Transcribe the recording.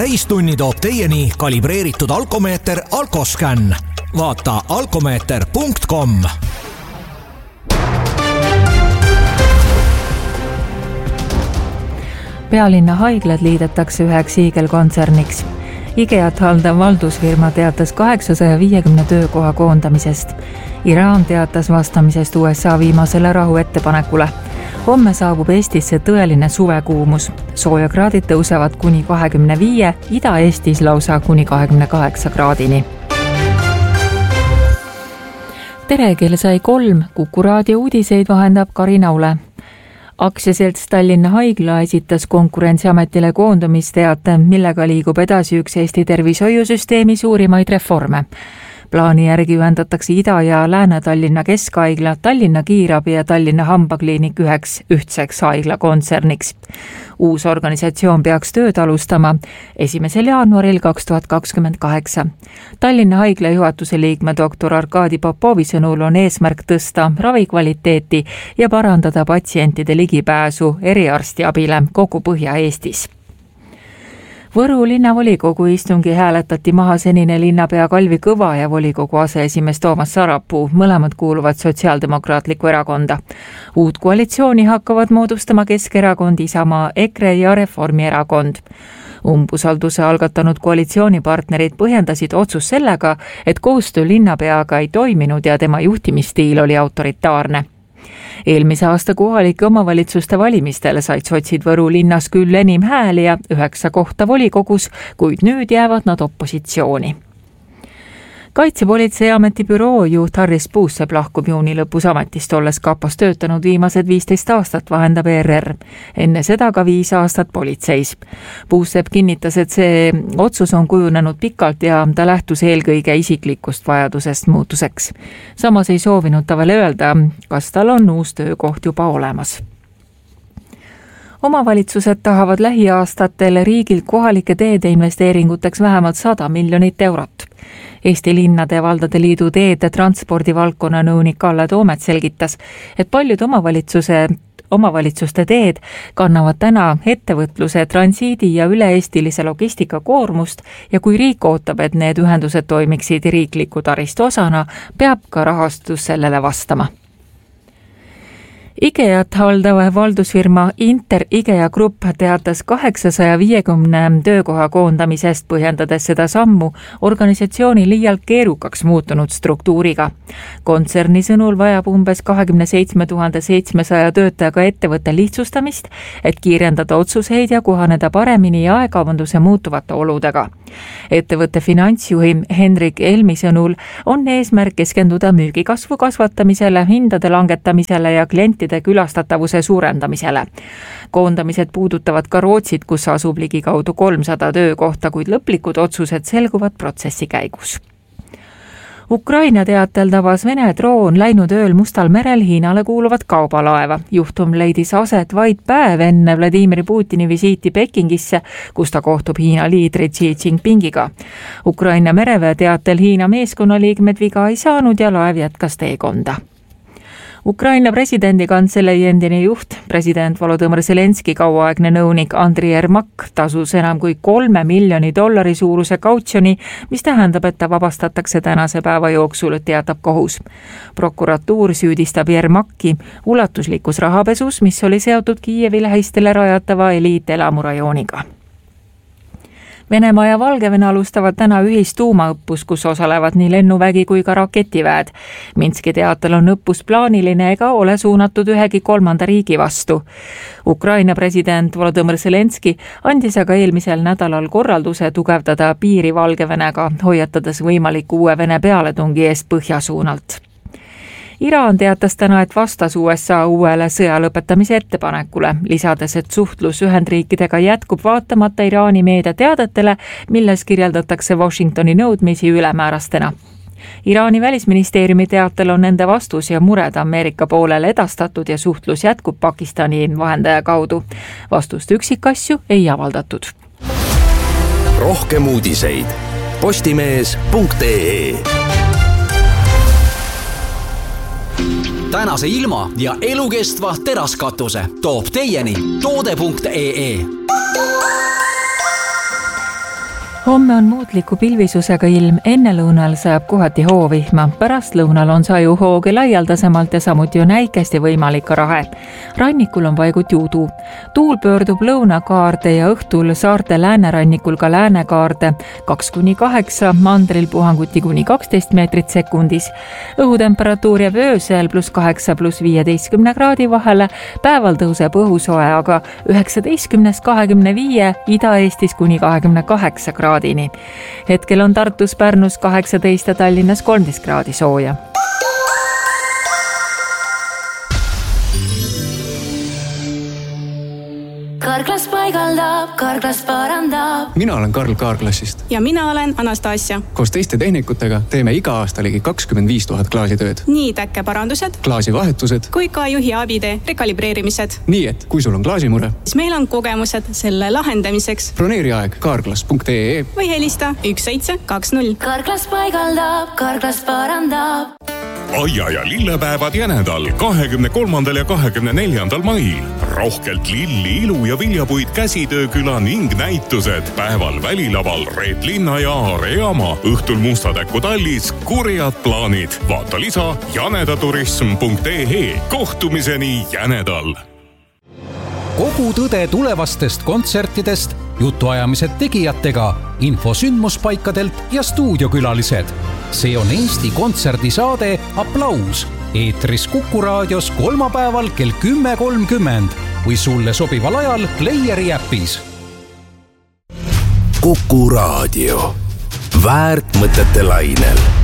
täistunni toob teieni kalibreeritud alkomeeter Alkoscan. Vaata alkomeeter.com. Pealinna haiglad liidetakse üheks hiigelkontserniks. IKEA-t haldav valdusfirma teatas 850 töökoha koondamisest. Iraan teatas vastamisest USA viimasele rahuettepanekule. Homme saabub Eestisse tõeline suvekuumus. Soojakraadid tõusevad kuni 25, Ida-Eestis lausa kuni 28 kraadini. Tere, kell sai 3, Kuku raadio uudiseid vahendab Karin Aule. Aktsiaselts Tallinna Haigla esitas Konkurentsiametile koondamisteate, millega liigub edasi üks Eesti tervishoiusüsteemi suurimaid reforme. Plaani järgi ühendatakse Ida- ja Lääne-Tallinna Keskhaigla, Tallinna Kiirabi ja Tallinna Hambakliinik üheks ühtseks haiglakontserniks. Uus organisatsioon peaks tööd alustama 1. jaanuaril 2028. Tallinna Haigla juhatuse liikme doktor Arkadi Popovi sõnul on eesmärk tõsta ravikvaliteeti ja parandada patsientide ligipääsu eriarstiabile kogu Põhja-Eestis. Võru linnavolikogu istungi hääletati maha senine linnapea Kalvi Kõva ja volikogu aseesimees Toomas Sarapuu, mõlemad kuuluvad Sotsiaaldemokraatlikku erakonda. Uut koalitsiooni hakkavad moodustama Keskerakond, Isamaa, EKRE ja Reformierakond. Umbusalduse algatanud koalitsioonipartnerid põhjendasid otsus sellega, et koostöö linnapeaga ei toiminud ja tema juhtimisstiil oli autoritaarne. Eelmise aasta kohalike omavalitsuste valimistel said sotsid Võru linnas küll enim hääli ja 9 kohta volikogus, kuid nüüd jäävad nad opositsiooni. Kaitsepolitseiameti büroo juht Harris Puusepp lahkub juuni lõpus ametist, olles kapos töötanud viimased 15 aastat, vahendab ERR. Enne seda ka 5 aastat politseis. Puusepp kinnitas, et see otsus on kujunenud pikalt ja ta lähtus eelkõige isiklikust vajadusest muutuseks. Samas ei soovinud ta veel öelda, kas tal on uus töökoht juba olemas. Omavalitsused tahavad lähiaastatel riigilt kohalike teede investeeringuteks vähemalt 100 miljonit eurot. Eesti Linnade ja Valdade Liidu teede transpordivaldkonna nõunik Kalle Toomet selgitas, et paljud omavalitsuste teed kannavad täna ettevõtluse, transiidi ja üle-eestilise logistika koormust ja kui riik ootab, et need ühendused toimiksid riikliku taristu osana, peab ka rahastus sellele vastama. IKEA-t haldav valdusfirma Inter IKEA Grupp teatas 850 töökoha koondamisest, põhjendades seda sammu organisatsiooni liialt keerukaks muutunud struktuuriga. Kontserni sõnul vajab umbes 27 700 töötajaga ettevõtte lihtsustamist, et kiirendada otsuseid ja kohaneda paremini aegavanduse muutuvate oludega. Ettevõtte finantsjuhi Henrik Elmi sõnul on eesmärk keskenduda müügikasvu kasvatamisele, hindade langetamisele ja klientide külastatavuse suurendamisele. Koondamised puudutavad ka Rootsit, kus asub ligikaudu 300 töökohta, kuid lõplikud otsused selguvad protsessi käigus. Ukraina teatel tabas Vene droon läinud ööl Mustal merel Hiinale kuuluvat kaubalaeva. Juhtum leidis aset vaid päev enne Vladimir Putini visiiti Pekingisse, kus ta kohtub Hiina liidri Xi Jinpingiga. Ukraina mereväe teatel Hiina meeskonnaliikmed viga ei saanud ja laev jätkas teekonda. Ukraina presidendi kantselei endine juht, president Volodõmõr Zelenski kauaaegne nõunik Andriy Yermak tasus enam kui $3 miljoni suuruse kautsjoni, mis tähendab, et ta vabastatakse tänase päeva jooksul, teatab kohus. Prokuratuur süüdistab Yermaki ulatuslikus rahapesus, mis oli seotud Kiievi lähistele rajatava eliitelamurajooniga. Venemaa ja Valgevene alustavad täna ühistuumaõppus, kus osalevad nii lennuvägi kui ka raketiväed. Minski teatel on õppus plaaniline ega ole suunatud ühegi kolmanda riigi vastu. Ukraina president Volodõmõr Zelenski andis aga eelmisel nädalal korralduse tugevdada piiri Valgevenega, hoiatades võimaliku uue Vene pealetungi eest põhjasuunalt. Iraan teatas täna, et vastas USA uuele sõja lõpetamise ettepanekule, lisades, et suhtlus Ühendriikidega jätkub vaatamata Iraani meediateadetele, milles kirjeldatakse Washingtoni nõudmisi ülemäärastena. Iraani välisministeeriumi teatel on nende vastus ja mured Ameerika poolele edastatud ja suhtlus jätkub Pakistani vahendaja kaudu. Vastust üksikasju ei avaldatud. Rohkem uudiseid postimees.ee. Tänase ilma ja elukestva teraskatuse toob teieni toode.ee. Homme on muutliku pilvisusega ilm, ennelõunal sajab kohati hoovihma, pärastlõunal on saju hoogi laialdasemalt ja samuti on äikesti võimalik ka rahe. Rannikul on vaiguti udu. Tuul pöördub lõunakaarde ja õhtul saarte läänerannikul ka läänekaarde 2-8, mandril puhanguti kuni 12 meetrit sekundis. Õhutemperatuur jääb öösel +8 +15 kraadi vahele, päeval tõuseb õhusoe aga 19-25, Ida-Eestis kuni 28 kraadini. Hetkel on Tartus, Pärnus 18 ja Tallinnas 13 kraadi sooja. Karklas paigaldab, Karklas parandab. Mina olen Karl Kaarklassist. Ja mina olen Anastasia. Koos teiste tehnikutega teeme iga aasta ligi 25 000 klaasitööd. Nii täkkeparandused, klaasivahetused kui ka juhi abide rekalibreerimised. Nii et kui sul on klaasimure, siis meil on kogemused selle lahendamiseks. Broneeri aeg kaarklas.ee või helista 1720. Karklas paigaldab, Karklas parandab. Aia ja lillepäevad Jänedal 23. ja 24. mail. Rohkelt lilli, ilu ja viljapuid käsitööküla ning näitused. Päeval välilaval Reet Linna ja Aare Jaama. Õhtul Mustatäku tallis kurjad plaanid. Vaata lisa janedaturism.ee. Kohtumiseni Jänedal. Kogu tõde tulevastest kontsertidest, jutuajamised tegijatega, info sündmuspaikadelt ja stuudiokülalised. See on Eesti kontserdisaade Applaus. Eetris Kuku raadios kolmapäeval kell 10.30 või sulle sobival ajal Playeri äpis. Kuku raadio. Väärt mõtete lainel.